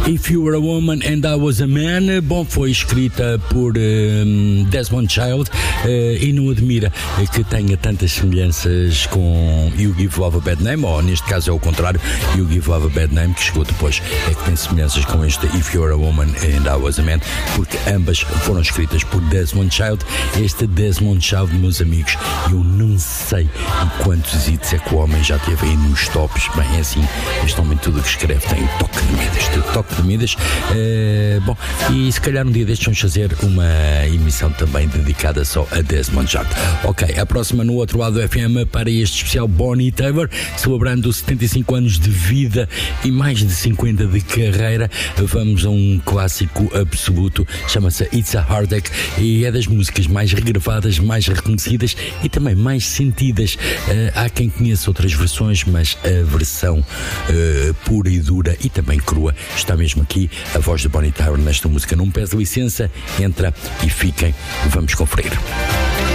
If You Were a Woman and I Was a Man. Bom, foi escrita por Desmond Child e não admira que tenha tantas semelhanças com You Give Love a Bad Name, ou neste caso é o contrário, You Give Love a Bad Name, que chegou depois, é que tem semelhanças com este If You Were a Woman and I Was a Man, porque ambas foram escritas por Desmond Child. Este Desmond Child, meus amigos, eu não sei quantos hits é que o homem já teve aí nos tops. Bem, é assim, este homem tudo o que escreve tem toque de Midas, bom, e se calhar um dia destes vamos fazer uma emissão também dedicada só a Desmond Child. Ok, a próxima no outro lado do FM para este especial Bonnie Tyler, celebrando 75 anos de vida e mais de 50 de carreira. Vamos a um clássico absoluto, chama-se It's a Heartache, e é das músicas mais regravadas, mais reconhecidas e também mais sentidas. Há quem conheça outras versões, mas a versão pura e dura e também crua está mesmo aqui. A voz de Bonnie Tyler nesta música. Não me pede licença, entra e fiquem, vamos conferir.